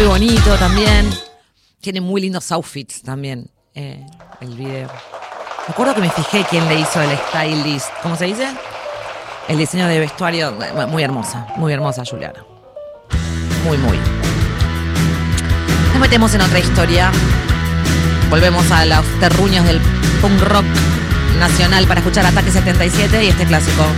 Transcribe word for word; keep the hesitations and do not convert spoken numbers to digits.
bonito también. Tiene muy lindos outfits también eh, el video. Me acuerdo que me fijé quién le hizo el stylist. ¿Cómo se dice? El diseño de vestuario. Muy hermosa, muy hermosa Juliana. Muy, muy. Nos metemos en otra historia. Volvemos a los terruños del punk rock nacional para escuchar Ataque setenta y siete y este clásico.